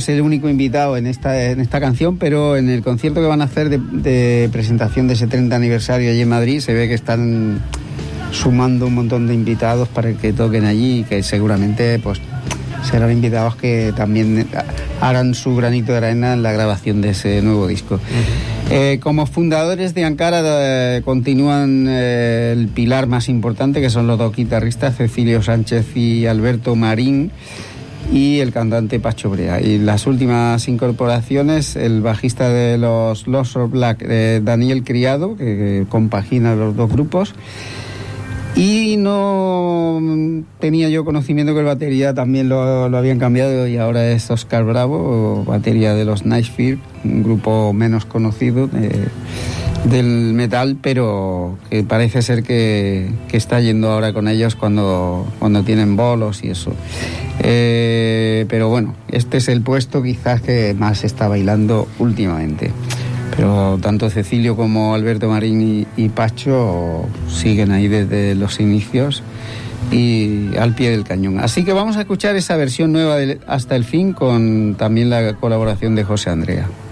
es el único invitado en esta canción, pero en el concierto que van a hacer de presentación de ese 30 aniversario allí en Madrid, se ve que están sumando un montón de invitados para que toquen allí y que seguramente pues serán invitados que también harán su granito de arena en la grabación de ese nuevo disco. Como fundadores de Ankara continúan el pilar más importante, que son los dos guitarristas, Cecilio Sánchez y Alberto Marín, y el cantante Pacho Brea. Y las últimas incorporaciones, el bajista de los Lost of Black, Daniel Criado, que compagina los dos grupos. Y no tenía yo conocimiento que el batería también lo habían cambiado, y ahora es Oscar Bravo, batería de los Nice Fear, un grupo menos conocido del metal, pero que parece ser que está yendo ahora con ellos cuando tienen bolos y eso. Pero bueno, este es el puesto quizás que más está bailando últimamente. Pero tanto Cecilio como Alberto Marín y Pacho siguen ahí desde los inicios y al pie del cañón. Así que vamos a escuchar esa versión nueva de Hasta el fin, con también la colaboración de José Andrea.